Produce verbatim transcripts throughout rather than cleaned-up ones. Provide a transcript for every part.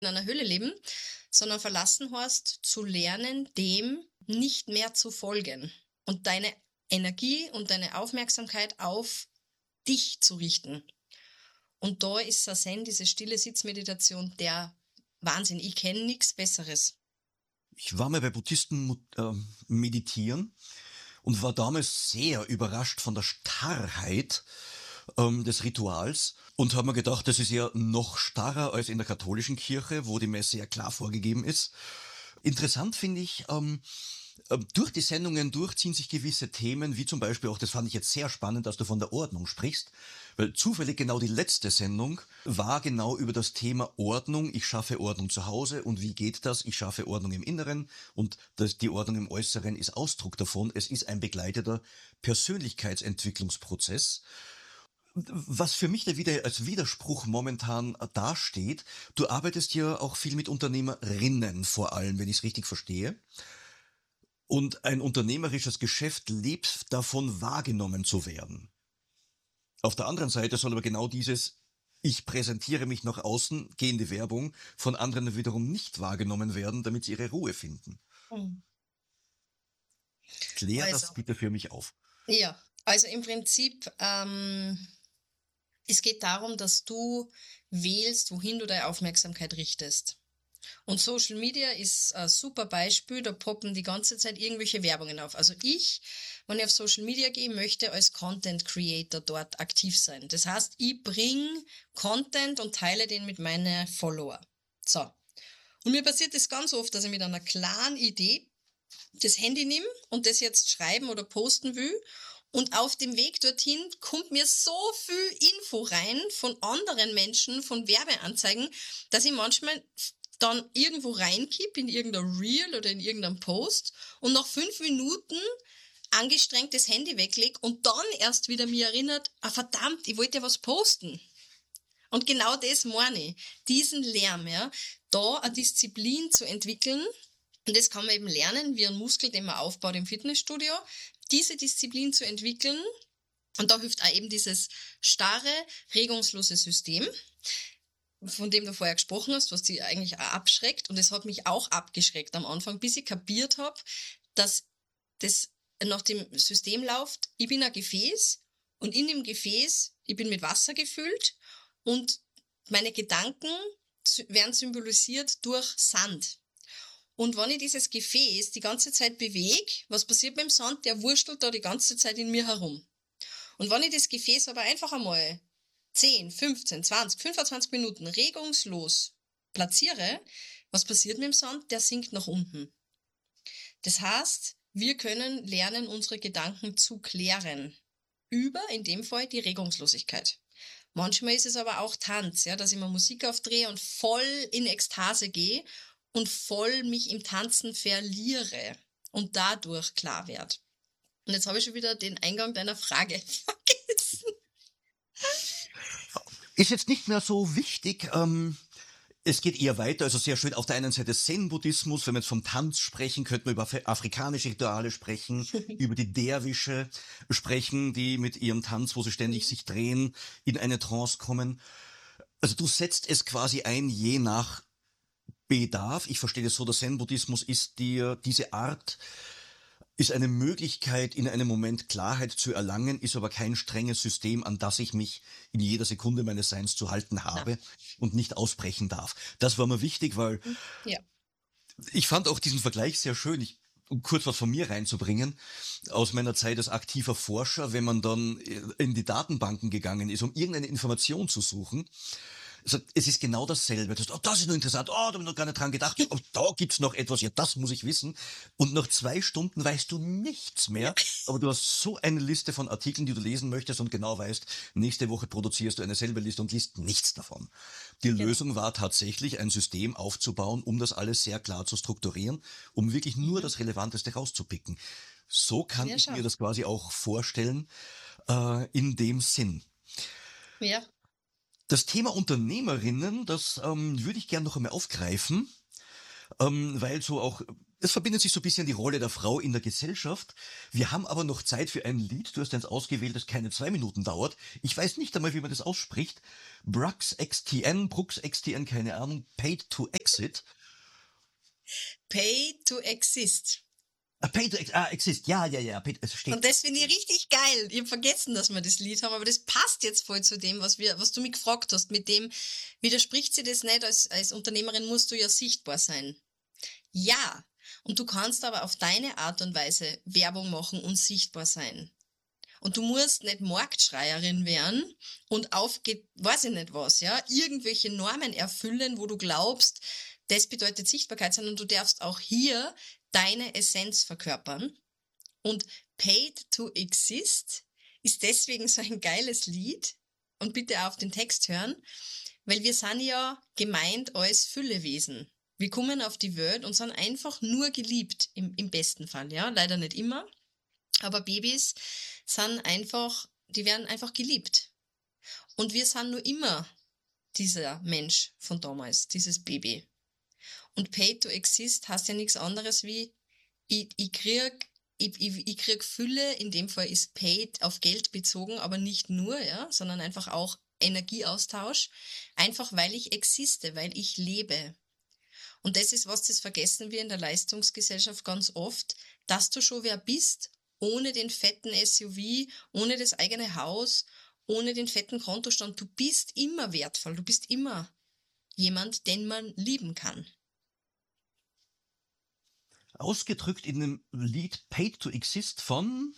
in einer Höhle leben, sondern verlassen heißt, zu lernen, dem nicht mehr zu folgen und deine Energie und deine Aufmerksamkeit auf dich zu richten. Und da ist Sazen, diese stille Sitzmeditation, der Wahnsinn. Ich kenne nichts Besseres. Ich war mal bei Buddhisten äh, meditieren und war damals sehr überrascht von der Starrheit ähm, des Rituals und habe mir gedacht, das ist ja noch starrer als in der katholischen Kirche, wo die Messe ja klar vorgegeben ist. Interessant finde ich, ähm, durch die Sendungen durchziehen sich gewisse Themen, wie zum Beispiel auch, das fand ich jetzt sehr spannend, dass du von der Ordnung sprichst, weil zufällig genau die letzte Sendung war genau über das Thema Ordnung. Ich schaffe Ordnung zu Hause und wie geht das? Ich schaffe Ordnung im Inneren und das, die Ordnung im Äußeren ist Ausdruck davon. Es ist ein begleiteter Persönlichkeitsentwicklungsprozess. Was für mich da wieder als Widerspruch momentan dasteht, du arbeitest ja auch viel mit Unternehmerinnen vor allem, wenn ich es richtig verstehe. Und ein unternehmerisches Geschäft lebt davon, wahrgenommen zu werden. Auf der anderen Seite soll aber genau dieses, ich präsentiere mich nach außen, gehe in die Werbung, von anderen wiederum nicht wahrgenommen werden, damit sie ihre Ruhe finden. Hm. Klär also, das bitte für mich auf. Ja, also im Prinzip, ähm, es geht darum, dass du wählst, wohin du deine Aufmerksamkeit richtest. Und Social Media ist ein super Beispiel, da poppen die ganze Zeit irgendwelche Werbungen auf. Also ich, wenn ich auf Social Media gehe, möchte als Content Creator dort aktiv sein. Das heißt, ich bringe Content und teile den mit meinen Follower. So. Und mir passiert das ganz oft, dass ich mit einer klaren Idee das Handy nehme und das jetzt schreiben oder posten will. Und auf dem Weg dorthin kommt mir so viel Info rein von anderen Menschen, von Werbeanzeigen, dass ich manchmal dann irgendwo reinkipp in irgendein Reel oder in irgendeinen Post und nach fünf Minuten angestrengt das Handy weglege und dann erst wieder mir erinnert, ah verdammt, ich wollte ja was posten. Und genau das meine ich, diesen Lärm, ja, da eine Disziplin zu entwickeln. Und das kann man eben lernen, wie ein Muskel, den man aufbaut im Fitnessstudio, diese Disziplin zu entwickeln. Und da hilft auch eben dieses starre, regungslose System, von dem du vorher gesprochen hast, was dich eigentlich auch abschreckt. Und das hat mich auch abgeschreckt am Anfang, bis ich kapiert habe, dass das nach dem System läuft, ich bin ein Gefäß und in dem Gefäß, ich bin mit Wasser gefüllt und meine Gedanken werden symbolisiert durch Sand. Und wenn ich dieses Gefäß die ganze Zeit bewege, was passiert beim Sand? Der wurstelt da die ganze Zeit in mir herum. Und wenn ich das Gefäß aber einfach einmal zehn, fünfzehn, zwanzig, fünfundzwanzig Minuten regungslos platziere, was passiert mit dem Sand? Der sinkt nach unten. Das heißt, wir können lernen, unsere Gedanken zu klären. Über, in dem Fall, die Regungslosigkeit. Manchmal ist es aber auch Tanz, ja, dass ich mir Musik aufdrehe und voll in Ekstase gehe und voll mich im Tanzen verliere und dadurch klar werde. Und jetzt habe ich schon wieder den Eingang deiner Frage vergessen. Ist jetzt nicht mehr so wichtig. Ähm, es geht eher weiter, also sehr schön. Auf der einen Seite Zen-Buddhismus, wenn wir jetzt vom Tanz sprechen, könnten wir über afrikanische Rituale sprechen, über die Derwische sprechen, die mit ihrem Tanz, wo sie ständig sich drehen, in eine Trance kommen. Also du setzt es quasi ein, je nach Bedarf. Ich verstehe das so, der Zen-Buddhismus ist dir diese Art, ist eine Möglichkeit, in einem Moment Klarheit zu erlangen, ist aber kein strenges System, an das ich mich in jeder Sekunde meines Seins zu halten habe, ja, und nicht ausbrechen darf. Das war mir wichtig, weil ja, ich fand auch diesen Vergleich sehr schön. Ich, um kurz was von mir reinzubringen, aus meiner Zeit als aktiver Forscher, wenn man dann in die Datenbanken gegangen ist, um irgendeine Information zu suchen, also, es ist genau dasselbe. Das, oh, das ist nur interessant. Oh, da habe ich noch gar nicht dran gedacht. Oh, da gibt's noch etwas. Ja, das muss ich wissen. Und nach zwei Stunden weißt du nichts mehr. Aber du hast so eine Liste von Artikeln, die du lesen möchtest und genau weißt, nächste Woche produzierst du eine selbe Liste und liest nichts davon. Die ja. Lösung war tatsächlich, ein System aufzubauen, um das alles sehr klar zu strukturieren, um wirklich nur mhm. das Relevanteste rauszupicken. So kann ja, ich schon. mir das quasi auch vorstellen, äh, in dem Sinn. Ja. Das Thema Unternehmerinnen, das ähm, würde ich gerne noch einmal aufgreifen, ähm, weil so auch Es verbindet sich so ein bisschen die Rolle der Frau in der Gesellschaft. Wir haben aber noch Zeit für ein Lied. Du hast eins ausgewählt, das keine zwei Minuten dauert. Ich weiß nicht einmal, wie man das ausspricht. Brux X T N, Brux X T N, keine Ahnung, Paid to Exit. Pay to exist. Ah, Paid to Exit, ah, Exist, ja, ja, ja. Paid, es steht. Und das finde ich richtig geil. Ich habe vergessen, dass wir das Lied haben, aber das passt jetzt voll zu dem, was wir, was du mich gefragt hast. Mit dem widerspricht sie das nicht. Als, als Unternehmerin musst du ja sichtbar sein. Ja. Und du kannst aber auf deine Art und Weise Werbung machen und sichtbar sein. Und du musst nicht Marktschreierin werden und aufge, weiß ich nicht was, ja, irgendwelche Normen erfüllen, wo du glaubst, das bedeutet Sichtbarkeit, sondern du darfst auch hier deine Essenz verkörpern. Und Paid to Exist ist deswegen so ein geiles Lied. Und bitte auf den Text hören, weil wir sind ja gemeint als Füllewesen. Wir kommen auf die Welt und sind einfach nur geliebt, im, im besten Fall, ja, leider nicht immer, aber Babys sind einfach, die werden einfach geliebt. Und wir sind nur immer dieser Mensch von damals, dieses Baby. Und Paid to Exist heißt ja nichts anderes wie, ich, ich krieg, ich, ich, ich krieg Fülle, in dem Fall ist Paid auf Geld bezogen, aber nicht nur, ja, sondern einfach auch Energieaustausch, einfach weil ich existe, weil ich lebe. Und das ist was, das vergessen wir in der Leistungsgesellschaft ganz oft, dass du schon wer bist, ohne den fetten S U V, ohne das eigene Haus, ohne den fetten Kontostand. Du bist immer wertvoll, du bist immer jemand, den man lieben kann. Ausgedrückt in dem Lied Paid to Exist von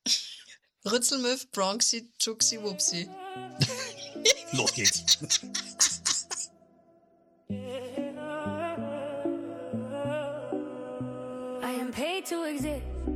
Rützelmöw, Bronxy, Juxi, Wupsi. Los geht's.